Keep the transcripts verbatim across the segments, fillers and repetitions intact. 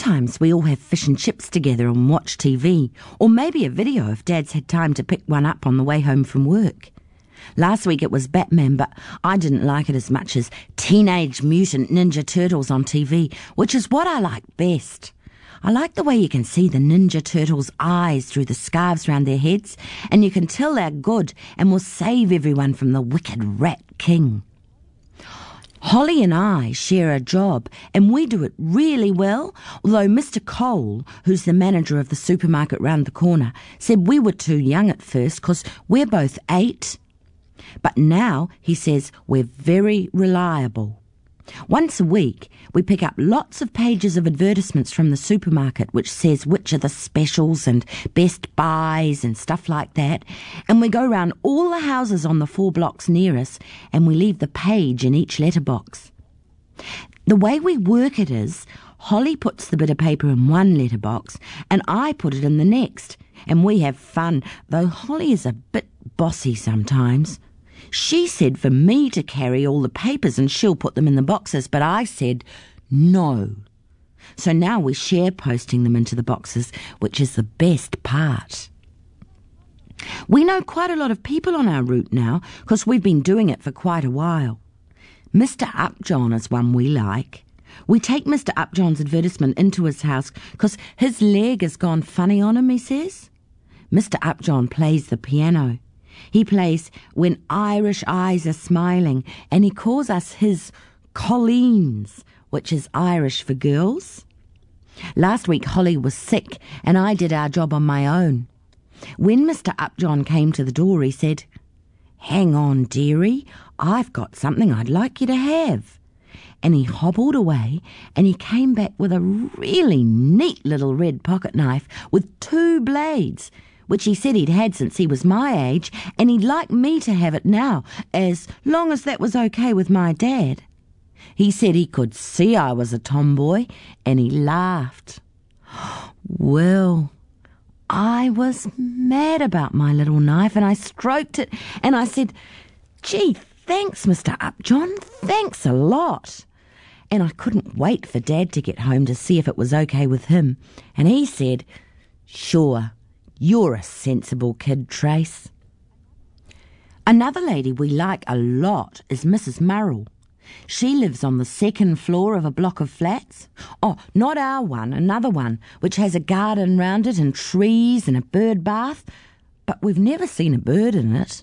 Sometimes we all have fish and chips together and watch T V, or maybe a video if Dad's had time to pick one up on the way home from work. Last week it was Batman, but I didn't like it as much as Teenage Mutant Ninja Turtles on T V, which is what I like best. I like the way you can see the Ninja Turtles' eyes through the scarves round their heads, and you can tell they're good and will save everyone from the wicked Rat King. Holly and I share a job, and we do it really well, although Mister Cole, who's the manager of the supermarket round the corner, said we were too young at first because we're both eight. But now he says we're very reliable. Once a week, we pick up lots of pages of advertisements from the supermarket which says which are the specials and best buys and stuff like that, and we go round all the houses on the four blocks near us and we leave the page in each letterbox. The way we work it is, Holly puts the bit of paper in one letterbox and I put it in the next, and we have fun, though Holly is a bit bossy sometimes. She said for me to carry all the papers and she'll put them in the boxes, but I said no. So now we share posting them into the boxes, which is the best part. We know quite a lot of people on our route now because we've been doing it for quite a while. Mister Upjohn is one we like. We take Mister Upjohn's advertisement into his house because his leg has gone funny on him, he says. Mister Upjohn plays the piano. He plays When Irish Eyes Are Smiling, and he calls us his Colleens, which is Irish for girls. Last week Holly was sick and I did our job on my own. When Mister Upjohn came to the door, he said, "Hang on, dearie, I've got something I'd like you to have." And he hobbled away and he came back with a really neat little red pocket knife with two blades, which he said he'd had since he was my age, and he'd like me to have it now, as long as that was okay with my dad. He said he could see I was a tomboy, and he laughed. Well, I was mad about my little knife, and I stroked it, and I said, "Gee, thanks, Mister Upjohn, thanks a lot." And I couldn't wait for Dad to get home to see if it was okay with him, and he said, "Sure. You're a sensible kid, Trace." Another lady we like a lot is Missus Murrell. She lives on the second floor of a block of flats. Oh, not our one, another one, which has a garden round it and trees and a bird bath, but we've never seen a bird in it.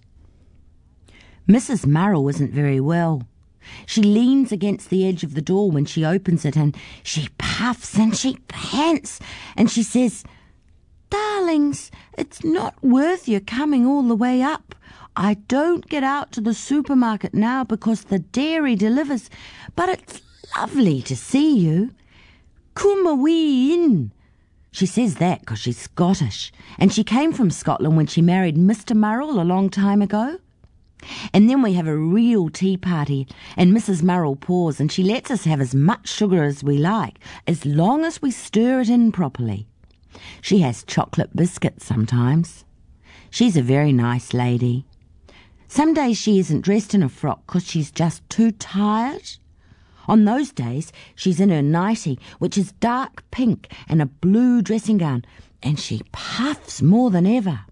Missus Murrell isn't very well. She leans against the edge of the door when she opens it, and she puffs and she pants, and she says, "Darlings, it's not worth you coming all the way up. I don't get out to the supermarket now because the dairy delivers, but it's lovely to see you. Come a wee in." She says that because she's Scottish, and she came from Scotland when she married Mister Murrell a long time ago. And then we have a real tea party, and Missus Murrell pours, and she lets us have as much sugar as we like, as long as we stir it in properly. She has chocolate biscuits sometimes. She's a very nice lady. Some days she isn't dressed in a frock because she's just too tired. On those days she's in her nightie, which is dark pink, and a blue dressing gown, and she puffs more than ever.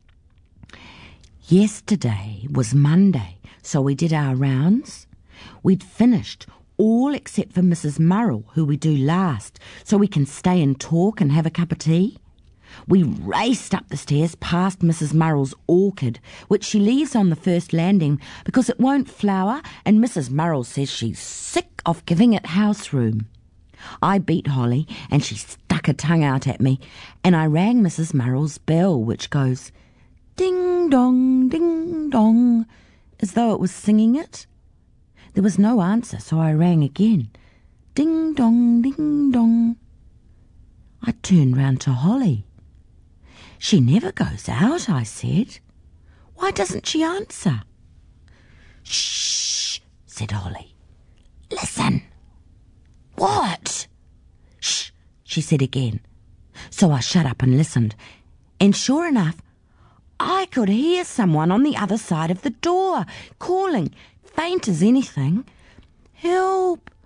Yesterday was Monday, so we did our rounds. We'd finished all except for Missus Murrell, who we do last, so we can stay and talk and have a cup of tea. We raced up the stairs past Missus Murrell's orchid, which she leaves on the first landing because it won't flower, and Missus Murrell says she's sick of giving it house room. I beat Holly, and she stuck her tongue out at me, and I rang Missus Murrell's bell, which goes ding-dong, ding-dong, as though it was singing it. There was no answer, so I rang again. Ding-dong, ding-dong. I turned round to Holly. "She never goes out," I said. "Why doesn't she answer?" "Shh," said Holly. "Listen." "What?" "Shh," she said again. So I shut up and listened, and sure enough, I could hear someone on the other side of the door, calling, faint as anything, "Help,